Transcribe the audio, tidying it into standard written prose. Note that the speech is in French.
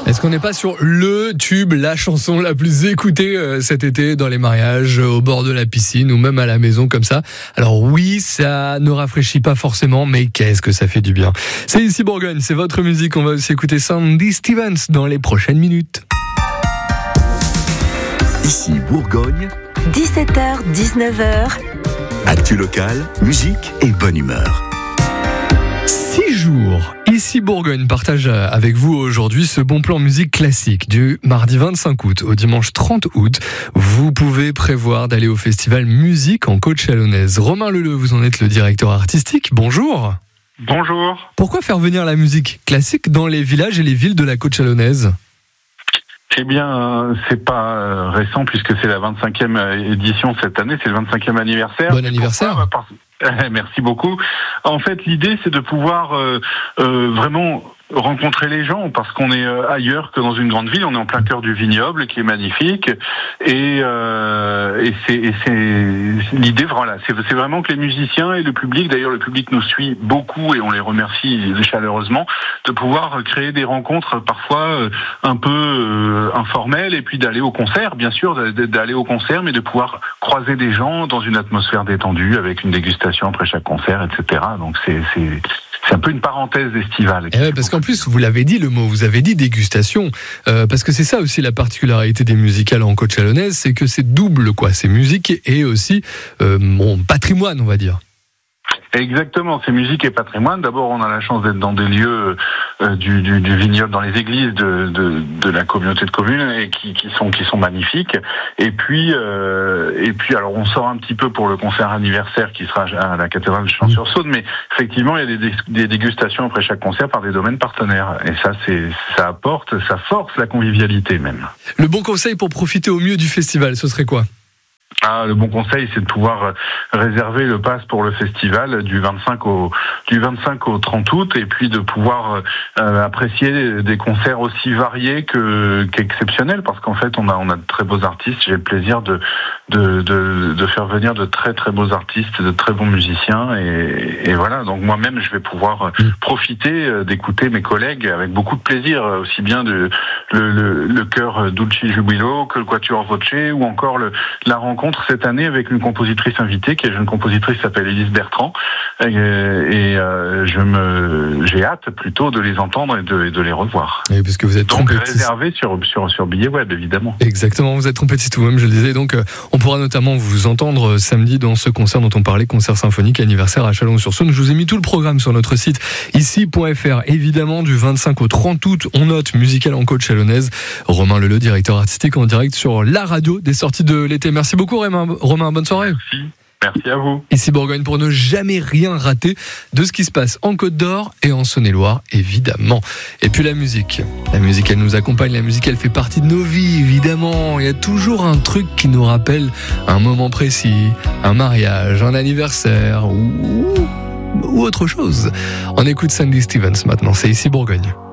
Est-ce qu'on n'est pas sur le tube, la chanson la plus écoutée cet été dans les mariages, au bord de la piscine ou même à la maison comme ça? Alors oui, ça ne rafraîchit pas forcément, mais qu'est-ce que ça fait du bien. C'est ici Bourgogne, c'est votre musique. On va aussi écouter Sandy Stevens dans les prochaines minutes. Ici Bourgogne, 17h, 19h. actu locale, musique et bonne humeur. 6 jours. Ici Bourgogne partage avec vous aujourd'hui ce bon plan musique classique. Du mardi 25 août au dimanche 30 août, vous pouvez prévoir d'aller au festival Musique en Côte-Chalonnaise. Romain Leleu, vous en êtes le directeur artistique. Bonjour. Bonjour. Pourquoi faire venir la musique classique dans les villages et les villes de la Côte-Chalonnaise ? Eh bien, c'est pas récent puisque c'est la 25e édition cette année, c'est le 25e anniversaire. Bon anniversaire. Merci beaucoup. En fait, l'idée, c'est de pouvoir vraiment rencontrer les gens, parce qu'on est ailleurs que dans une grande ville. On est en plein cœur du vignoble, qui est magnifique, et c'est l'idée. Voilà, c'est vraiment que les musiciens et le public, d'ailleurs le public nous suit beaucoup et on les remercie chaleureusement, de pouvoir créer des rencontres parfois un peu informelles, et puis d'aller au concert, bien sûr, d'aller au concert, mais de pouvoir croiser des gens dans une atmosphère détendue avec une dégustation après chaque concert, etc. Donc c'est un peu une parenthèse estivale. Ouais, parce qu'en plus, vous l'avez dit le mot, vous avez dit dégustation, parce que c'est ça aussi la particularité des musicales en Côte-Chalonnaise, c'est que c'est double, quoi. C'est musique et aussi patrimoine, on va dire. Exactement, c'est musique et patrimoine. D'abord, on a la chance d'être dans des lieux du vignoble, dans les églises de la communauté de communes, et qui sont magnifiques. Et puis, alors on sort un petit peu pour le concert anniversaire qui sera à la cathédrale de Champs-sur-Saône, mais effectivement, il y a des dégustations après chaque concert par des domaines partenaires. Et ça, ça force la convivialité même. Le bon conseil pour profiter au mieux du festival, ce serait quoi ? Le bon conseil, c'est de pouvoir réserver le pass pour le festival du 25 au 30 août, et puis de pouvoir apprécier des concerts aussi variés qu'exceptionnels, parce qu'en fait, on a de très beaux artistes. J'ai le plaisir de faire venir de très très beaux artistes, de très bons musiciens, et voilà. Donc moi-même, je vais pouvoir profiter d'écouter mes collègues avec beaucoup de plaisir, aussi bien le chœur Dulci Jubilo que le Quatuor Voce, ou encore la rencontre cette année avec une compositrice invitée, qui est une jeune compositrice qui s'appelle Élise Bertrand, et j'ai hâte plutôt de les entendre et de les revoir. Et puisque vous êtes donc trompettiste, réservé sur billet web, évidemment. Exactement, vous êtes trompettiste vous-même, je le disais, donc on pourra notamment vous entendre samedi dans ce concert dont on parlait, concert symphonique anniversaire à Chalon-sur-Saône. Je vous ai mis tout le programme sur notre site ici.fr. Évidemment, du 25 au 30 août, on note musical en Côte-Chalonnaise. Romain Leleu, directeur artistique, en direct sur la radio des sorties de l'été. Merci beaucoup Romain, bonne soirée. Merci à vous. Ici Bourgogne, pour ne jamais rien rater de ce qui se passe en Côte d'Or et en Saône-et-Loire, évidemment. Et puis la musique, elle nous accompagne, la musique elle fait partie de nos vies, évidemment. Il y a toujours un truc qui nous rappelle un moment précis, un mariage, un anniversaire ou autre chose. On écoute Sandy Stevens maintenant, c'est ici Bourgogne.